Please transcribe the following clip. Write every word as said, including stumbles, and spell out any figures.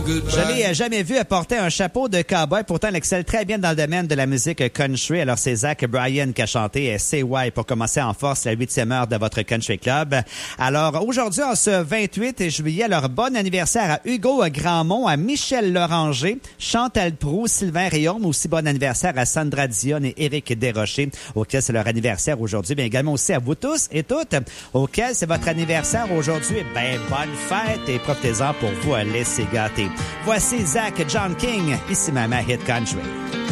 Je l'ai jamais vu porter un chapeau de cowboy, pourtant elle excelle très bien dans le domaine de la musique country. Alors c'est Zach Bryan qui a chanté C Y pour commencer en force la huitième heure de votre country club. Alors aujourd'hui, en ce vingt-huit juillet, alors bon anniversaire à Hugo Grandmont, à Michel Loranger, Chantal Proulx, Sylvain Réaume, aussi bon anniversaire à Sandra Dionne et Éric Desrochers, auquel c'est leur anniversaire aujourd'hui. Bien également aussi à vous tous et toutes, auquel c'est votre anniversaire aujourd'hui. Ben bonne fête et profitez-en pour vous laisser gâter. Voici Zach John King, ici Maman Hit Country.